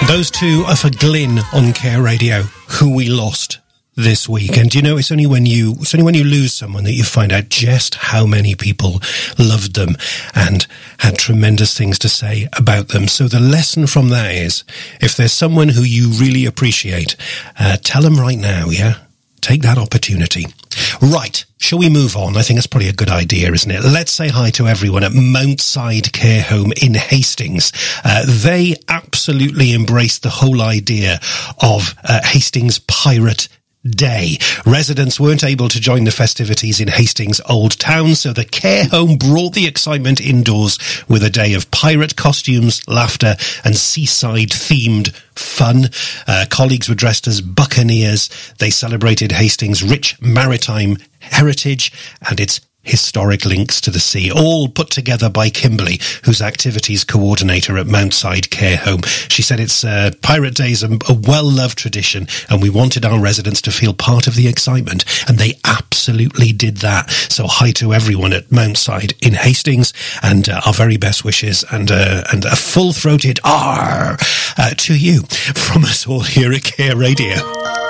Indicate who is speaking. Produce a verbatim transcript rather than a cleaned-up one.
Speaker 1: Those two are for Glyn on Care Radio, who we lost this week. And you know, it's only when you it's only when you lose someone that you find out just how many people loved them and had tremendous things to say about them. So the lesson from that is, if there's someone who you really appreciate, uh, tell them right now, yeah? Take that opportunity. Right, shall we move on? I think that's probably a good idea, isn't it? Let's say hi to everyone at Mountside Care Home in Hastings. Uh, they absolutely embraced the whole idea of uh, Hastings Pirate Day. Residents weren't able to join the festivities in Hastings Old Town, so the care home brought the excitement indoors with a day of pirate costumes, laughter, and seaside-themed fun. Uh, colleagues were dressed as buccaneers. They celebrated Hastings' rich maritime heritage and its historic links to the sea, all put together by Kimberly, who's activities coordinator at Mountside Care Home. She said it's uh, Pirate Day is a, a well-loved tradition, and we wanted our residents to feel part of the excitement, and they absolutely did that. So hi to everyone at Mountside in Hastings, and uh, our very best wishes, and uh, and a full-throated R uh, to you from us all here at Care Radio.